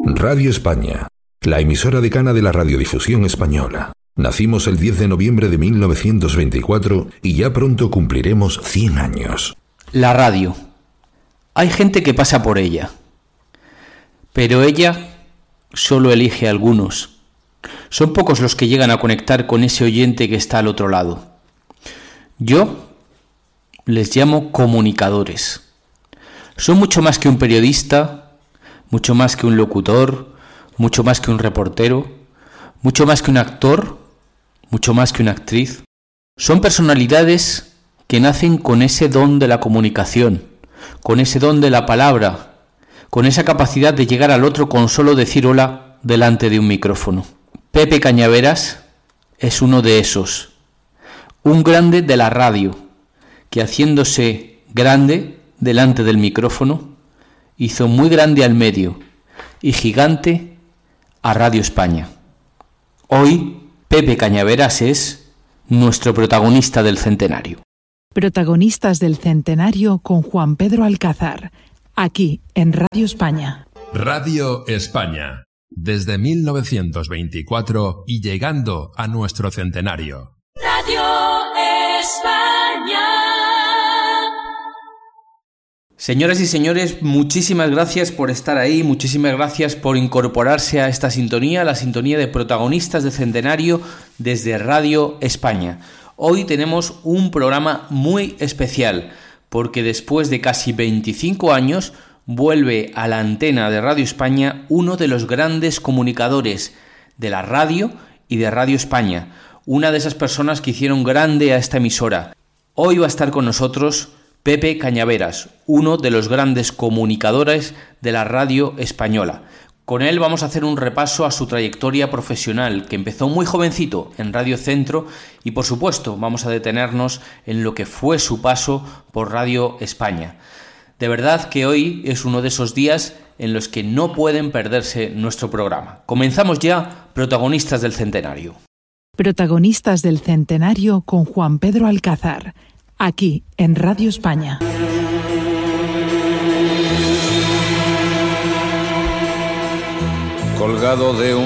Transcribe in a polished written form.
Radio España, la emisora decana de la radiodifusión española. Nacimos el 10 de noviembre de 1924 y ya pronto cumpliremos 100 años. La radio. Hay gente que pasa por ella, pero ella solo elige a algunos. Son pocos los que llegan a conectar con ese oyente que está al otro lado. Yo les llamo comunicadores. Son mucho más que un periodista, mucho más que un locutor, mucho más que un reportero, mucho más que un actor, mucho más que una actriz. Son personalidades que nacen con ese don de la comunicación, con ese don de la palabra, con esa capacidad de llegar al otro con solo decir hola delante de un micrófono. Pepe Cañaveras es uno de esos, un grande de la radio, que haciéndose grande delante del micrófono, hizo muy grande al medio y gigante a Radio España. Hoy, Pepe Cañaveras es nuestro protagonista del centenario. Protagonistas del centenario con Juan Pedro Alcázar, aquí en Radio España. Radio España, desde 1924 y llegando a nuestro centenario. Radio España. Señoras y señores, muchísimas gracias por estar ahí, muchísimas gracias por incorporarse a esta sintonía, la sintonía de protagonistas del centenario desde Radio España. Hoy tenemos un programa muy especial, porque después de casi 25 años vuelve a la antena de Radio España uno de los grandes comunicadores de la radio y de Radio España, una de esas personas que hicieron grande a esta emisora. Hoy va a estar con nosotros Pepe Cañaveras, uno de los grandes comunicadores de la radio española. Con él vamos a hacer un repaso a su trayectoria profesional, que empezó muy jovencito en Radio Centro, y por supuesto vamos a detenernos en lo que fue su paso por Radio España. De verdad que hoy es uno de esos días en los que no pueden perderse nuestro programa. Comenzamos ya, protagonistas del centenario. Protagonistas del centenario con Juan Pedro Alcázar, aquí en Radio España. Colgado de un